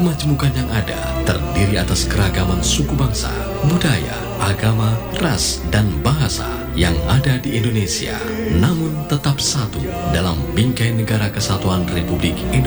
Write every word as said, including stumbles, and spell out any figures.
kemajmukan yang ada terdiri atas keragaman suku bangsa, budaya, agama, ras, dan bahasa yang ada di Indonesia, namun tetap satu dalam bingkai negara kesatuan Republik Indonesia.